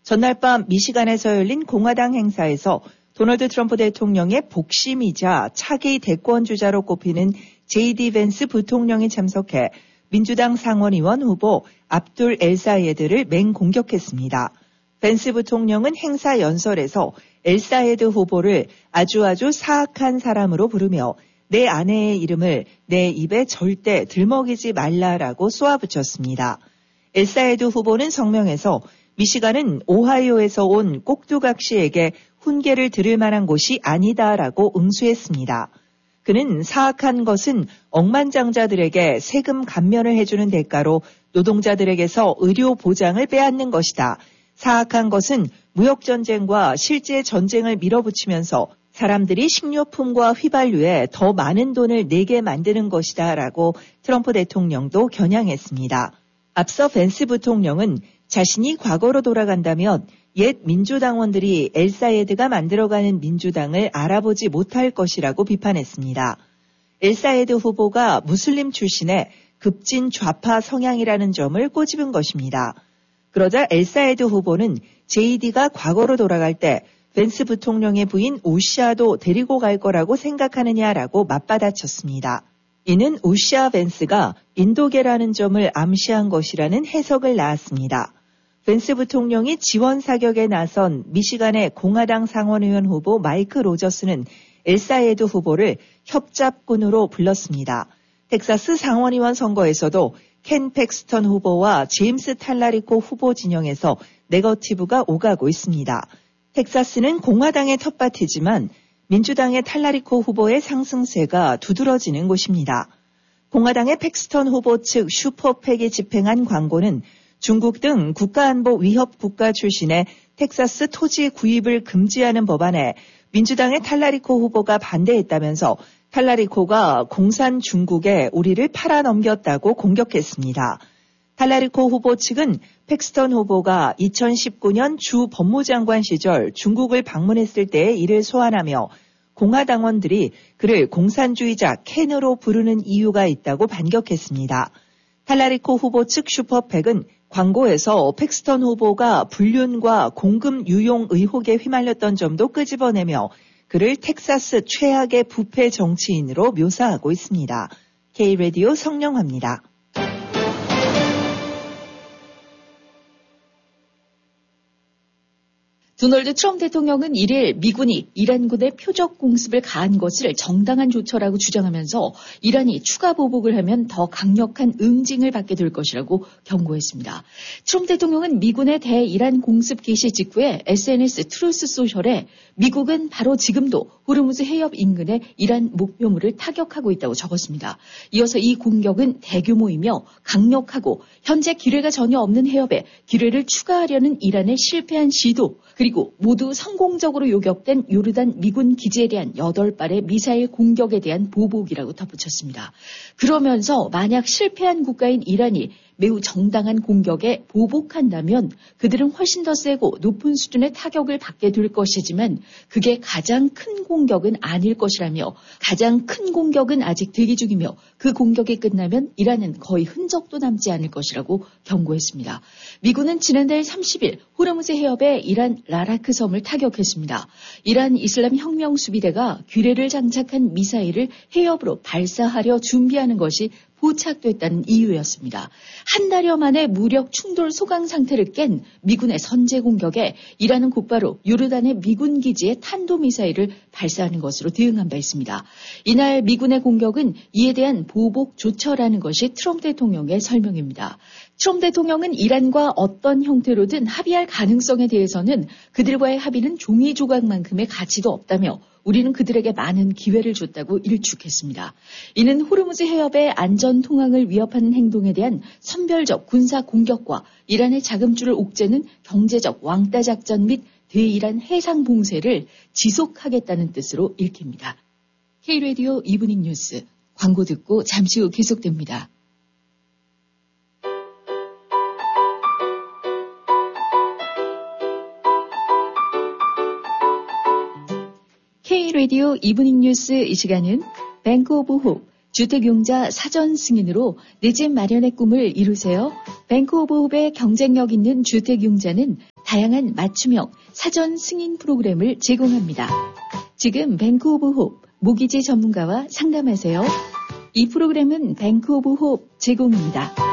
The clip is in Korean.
전날 밤 미시간에서 열린 공화당 행사에서 도널드 트럼프 대통령의 복심이자 차기 대권주자로 꼽히는 J.D. 벤스 부통령이 참석해 민주당 상원의원 후보 압둘 엘사예드를 맹공격했습니다. 벤스 부통령은 행사 연설에서 엘사예드 후보를 아주 사악한 사람으로 부르며 내 아내의 이름을 내 입에 절대 들먹이지 말라라고 쏘아붙였습니다. 엘사예드 후보는 성명에서 미시간은 오하이오에서 온 꼭두각 씨에게 훈계를 들을 만한 곳이 아니다라고 응수했습니다. 그는 사악한 것은 억만장자들에게 세금 감면을 해주는 대가로 노동자들에게서 의료 보장을 빼앗는 것이다. 사악한 것은 무역전쟁과 실제 전쟁을 밀어붙이면서 사람들이 식료품과 휘발유에 더 많은 돈을 내게 만드는 것이다 라고 트럼프 대통령도 겨냥했습니다. 앞서 벤스 부통령은 자신이 과거로 돌아간다면 옛 민주당원들이 엘사예드가 만들어가는 민주당을 알아보지 못할 것이라고 비판했습니다. 엘사예드 후보가 무슬림 출신의 급진 좌파 성향이라는 점을 꼬집은 것입니다. 그러자 엘사예드 후보는 JD가 과거로 돌아갈 때 벤스 부통령의 부인 우시아도 데리고 갈 거라고 생각하느냐라고 맞받아쳤습니다. 이는 우시아 벤스가 인도계라는 점을 암시한 것이라는 해석을 낳았습니다. 벤스 부통령이 지원 사격에 나선 미시간의 공화당 상원의원 후보 마이크 로저스는 엘사예드 후보를 협잡꾼으로 불렀습니다. 텍사스 상원의원 선거에서도 켄 팩스턴 후보와 제임스 탈라리코 후보 진영에서 네거티브가 오가고 있습니다. 텍사스는 공화당의 텃밭이지만 민주당의 탈라리코 후보의 상승세가 두드러지는 곳입니다. 공화당의 팩스턴 후보 측 슈퍼팩이 집행한 광고는 중국 등 국가안보 위협 국가 출신의 텍사스 토지 구입을 금지하는 법안에 민주당의 탈라리코 후보가 반대했다면서 탈라리코가 공산 중국에 우리를 팔아넘겼다고 공격했습니다. 탈라리코 후보 측은 팩스턴 후보가 2019년 주 법무장관 시절 중국을 방문했을 때의 일을 소환하며 공화당원들이 그를 공산주의자 켄으로 부르는 이유가 있다고 반격했습니다. 탈라리코 후보 측 슈퍼팩은 광고에서 팩스턴 후보가 불륜과 공금 유용 의혹에 휘말렸던 점도 끄집어내며 그를 텍사스 최악의 부패 정치인으로 묘사하고 있습니다. K-라디오 성령화입니다. 도널드 트럼프 대통령은 1일 미군이 이란군의 표적 공습을 가한 것을 정당한 조처라고 주장하면서 이란이 추가 보복을 하면 더 강력한 응징을 받게 될 것이라고 경고했습니다. 트럼프 대통령은 미군의 대이란 공습 개시 직후에 SNS 트루스 소셜에 미국은 바로 지금도 호르무즈 해협 인근의 이란 목표물을 타격하고 있다고 적었습니다. 이어서 이 공격은 대규모이며 강력하고 현재 기뢰가 전혀 없는 해협에 기뢰를 추가하려는 이란의 실패한 시도 그리고 모두 성공적으로 요격된 요르단 미군 기지에 대한 8발의 미사일 공격에 대한 보복이라고 덧붙였습니다. 그러면서 만약 실패한 국가인 이란이 매우 정당한 공격에 보복한다면 그들은 훨씬 더 세고 높은 수준의 타격을 받게 될 것이지만 그게 가장 큰 공격은 아닐 것이라며 가장 큰 공격은 아직 대기 중이며 그 공격이 끝나면 이란은 거의 흔적도 남지 않을 것이라고 경고했습니다. 미군은 지난달 30일 호르무즈 해협에 이란 라라크 섬을 타격했습니다. 이란 이슬람 혁명 수비대가 기뢰를 장착한 미사일을 해협으로 발사하려 준비하는 것이 포착됐다는 이유였습니다. 한 달여 만에 무력 충돌 소강 상태를 깬 미군의 선제 공격에 이란은 곧바로 요르단의 미군 기지에 탄도미사일을 발사하는 것으로 대응한 바 있습니다. 이날 미군의 공격은 이에 대한 보복 조처라는 것이 트럼프 대통령의 설명입니다. 트럼프 대통령은 이란과 어떤 형태로든 합의할 가능성에 대해서는 그들과의 합의는 종이 조각만큼의 가치도 없다며 우리는 그들에게 많은 기회를 줬다고 일축했습니다. 이는 호르무즈 해협의 안전 통항을 위협하는 행동에 대한 선별적 군사 공격과 이란의 자금줄을 옥죄는 경제적 왕따 작전 및 대이란 해상 봉쇄를 지속하겠다는 뜻으로 읽힙니다. K-라디오 이브닝 뉴스 광고 듣고 잠시 후 계속됩니다. K-라디오 이브닝 뉴스 이 시간은 뱅크 오브 홉 주택용자 사전 승인으로 내 집 마련의 꿈을 이루세요. 뱅크 오브 홉의 경쟁력 있는 주택용자는 다양한 맞춤형 사전 승인 프로그램을 제공합니다. 지금 뱅크 오브 홉 모기지 전문가와 상담하세요. 이 프로그램은 뱅크 오브 홉 제공입니다.